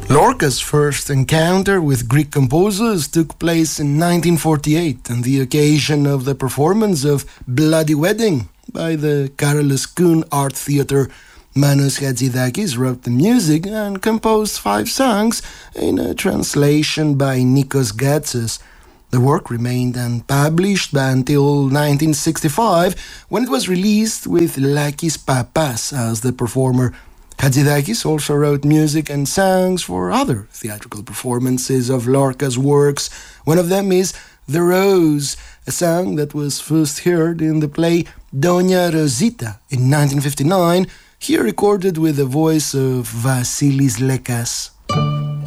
Lorca's first encounter with Greek composers took place in 1948 on the occasion of the performance of Bloody Wedding by the Carolus Koon Art Theatre. Manos Hadzidakis wrote the music and composed 5 songs in a translation by Nikos Gatsas. The work remained unpublished until 1965, when it was released with Lakis Papas as the performer. Hadzidakis also wrote music and songs for other theatrical performances of Lorca's works. One of them is The Rose, a song that was first heard in the play Doña Rosita in 1959, here recorded with the voice of Vasilis Lekas.